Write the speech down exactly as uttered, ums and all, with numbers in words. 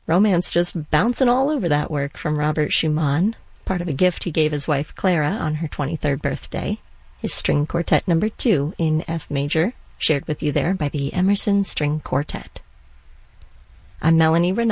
Romance just bouncing all over that work from Robert Schumann, part of a gift he gave his wife Clara on her twenty-third birthday. His String Quartet number two in F major, shared with you there by the Emerson String Quartet. I'm Melanie Renaud.